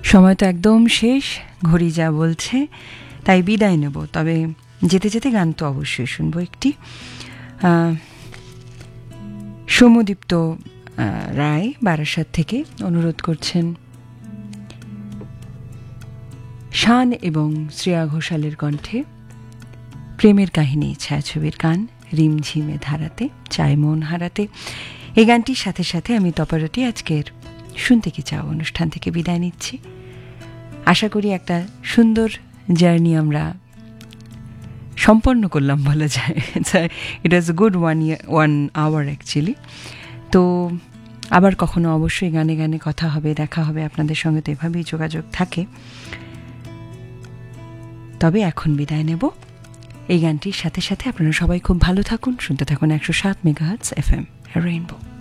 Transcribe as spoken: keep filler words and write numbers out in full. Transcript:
সময় তো একদম শেষ, ঘড়ি যা বলছে তাই বিদায় নেব। তবে যেতে যেতে গান তো অবশ্যই শুনবো একটি। সৌম্যদীপ্ত রায় বারাসাত থেকে অনুরোধ করছেন শান এবং শ্রেয়া ঘোষালের কণ্ঠে প্রেমের কাহিনী ছায়াছবির গান রিমঝিমে ধারাতে চায় মন হারাতে। এই গানটির সাথে সাথে আমি তপারটি আজকের শুনতে কি চাও অনুষ্ঠান থেকে বিদায় নিচ্ছি। আশা করি একটা সুন্দর জার্নি আমরা সম্পন্ন করলাম বলা যায়। ইট was good one year one hour actually. তো আবার কখনো অবশ্যই গানে গানে কথা হবে, দেখা হবে, আপনাদের সঙ্গে তো এভাবেই যোগাযোগ থাকে। তবে এখন বিদায় নেব এই গানটির সাথে সাথে। আপনারা সবাই খুব ভালো থাকুন, শুনতে থাকুন একশো সাত মেগাহার্টজ এফ এম রেইনবো।